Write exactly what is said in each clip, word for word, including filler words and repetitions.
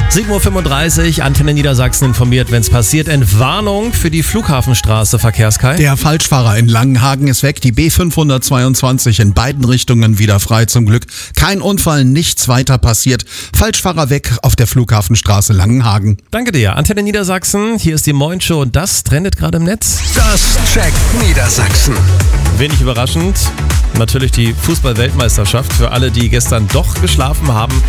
sieben Uhr fünfunddreißig, Antenne Niedersachsen informiert, wenn es passiert. Entwarnung für die Flughafenstraße, Verkehrskai. Der Falschfahrer in Langenhagen ist weg. Die B fünfhundertzweiundzwanzig in beiden Richtungen wieder frei zum Glück. Kein Unfall, nichts weiter passiert. Falschfahrer weg auf der Flughafenstraße Langenhagen. Danke dir. Antenne Niedersachsen, hier ist die Moin Show und das trendet gerade im Netz. Das checkt Niedersachsen. Wenig überraschend, natürlich die Fußball-Weltmeisterschaft. Für alle, die gestern doch geschlafen haben,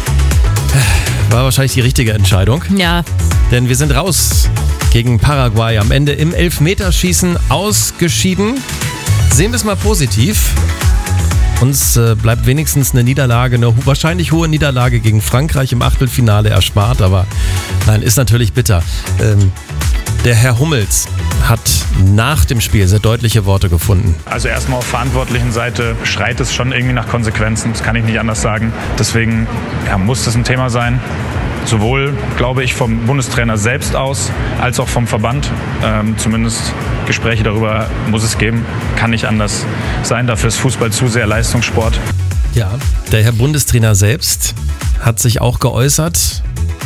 war wahrscheinlich die richtige Entscheidung. Ja. Denn wir sind raus gegen Paraguay. Am Ende im Elfmeterschießen ausgeschieden. Sehen wir es mal positiv. Uns äh, bleibt wenigstens eine Niederlage, eine ho- wahrscheinlich hohe Niederlage gegen Frankreich im Achtelfinale erspart. Aber nein, ist natürlich bitter. Ähm, der Herr Hummels hat nach dem Spiel sehr deutliche Worte gefunden. Also erstmal auf verantwortlichen Seite schreit es schon irgendwie nach Konsequenzen, das kann ich nicht anders sagen. Deswegen ja, muss das ein Thema sein. Sowohl, glaube ich, vom Bundestrainer selbst aus, als auch vom Verband. Ähm, zumindest Gespräche darüber muss es geben. Kann nicht anders sein. Dafür ist Fußball zu sehr Leistungssport. Ja, der Herr Bundestrainer selbst hat sich auch geäußert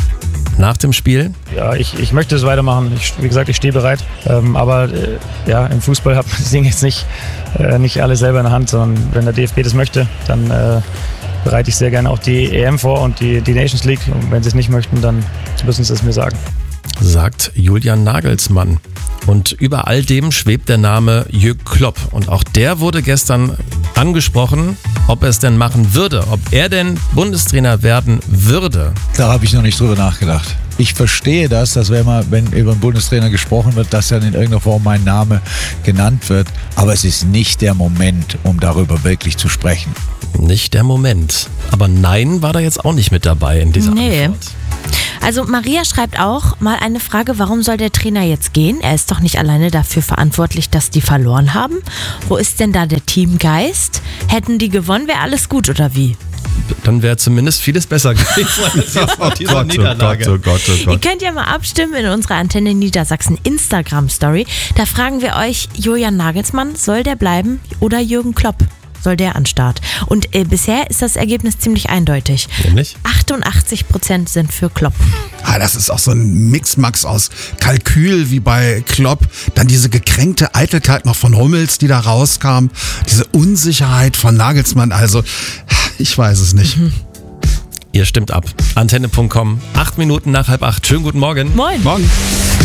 nach dem Spiel. Ja, ich, ich möchte es weitermachen. Ich, wie gesagt, ich stehe bereit. Ähm, aber äh, ja, im Fußball hat man das Ding jetzt nicht, äh, nicht alles selber in der Hand, sondern wenn der D F B das möchte, dann äh, bereite ich sehr gerne auch die E M vor und die, die Nations League. Und wenn sie es nicht möchten, dann müssen sie es mir sagen. Sagt Julian Nagelsmann. Und über all dem schwebt der Name Jürgen Klopp. Und auch der wurde gestern angesprochen, ob er es denn machen würde, ob er denn Bundestrainer werden würde. Da habe ich noch nicht drüber nachgedacht. Ich verstehe das, dass wenn, man, wenn über einen Bundestrainer gesprochen wird, dass dann in irgendeiner Form mein Name genannt wird. Aber es ist nicht der Moment, um darüber wirklich zu sprechen. Nicht der Moment. Aber nein war da jetzt auch nicht mit dabei in dieser Nee. Antwort. Also Maria schreibt auch mal eine Frage, warum soll der Trainer jetzt gehen? Er ist doch nicht alleine dafür verantwortlich, dass die verloren haben. Wo ist denn da der Teamgeist? Hätten die gewonnen, wäre alles gut oder wie? Dann wäre zumindest vieles besser gewesen als jetzt nach dieser Niederlage. oh Gott, oh Ihr könnt ja mal abstimmen in unserer Antenne Niedersachsen Instagram-Story. Da fragen wir euch, Julian Nagelsmann, soll der bleiben oder Jürgen Klopp? Soll der an Start? Und äh, bisher ist das Ergebnis ziemlich eindeutig. Nämlich? achtundachtzig Prozent sind für Klopp. Ah, das ist auch so ein Mixmax aus Kalkül wie bei Klopp. Dann diese gekränkte Eitelkeit noch von Hummels, die da rauskam. Diese Unsicherheit von Nagelsmann. Also, ich weiß es nicht. Mhm. Ihr stimmt ab. Antenne Punkt com. Acht Minuten nach halb acht. Schönen guten Morgen. Moin. Morgen.